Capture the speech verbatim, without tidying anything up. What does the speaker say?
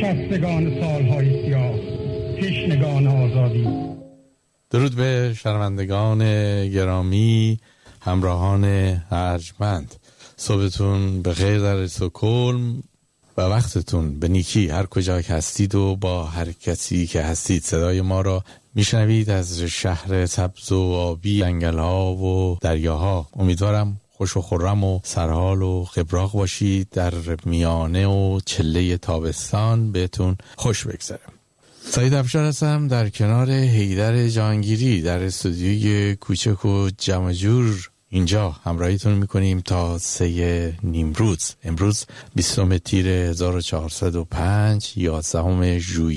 شستگان سالهای سیاه، تشنگان آزادی. درود به شنوندگان گرامی، همراهان ارجمند. صبحتون به خیر در استکهلم و وقتتون به نیکی هر کجا که هستید و با هر کسی که هستید. صدای ما را میشنوید از شهر سبز و آبی، جنگل‌ها و دریاها. امیدوارم خوش و خرم و سرحال و خبراق باشید. در میانه و چله تابستان بهتون خوش بگذره. سعید افشار هستم در کنار حیدر جهانگیری در استودیوی کوچک و جمع جور اینجا همراهیتون میکنیم تا سه نیمروز. امروز بیستم تیر هزار و چهارصد و پنج، یازدهم ژوئیه